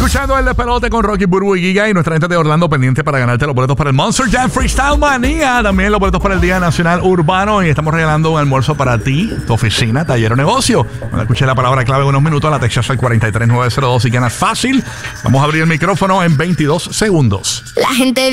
escuchando El Despelote con Rocky, Burbu y Giga y nuestra gente de Orlando pendiente para ganarte los boletos para el Monster Jam Freestyle Manía. También los boletos para el Día Nacional Urbano y estamos regalando un almuerzo para ti, tu oficina, taller o negocio. Cuando escuché la palabra clave en unos minutos, la textas al 43902 y ganas fácil. Vamos a abrir el micrófono en 22 segundos. La gente